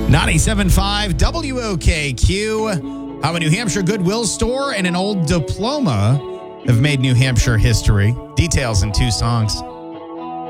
97.5 WOKQ. How a New Hampshire Goodwill store and an old diploma have made New Hampshire history. Details in two songs.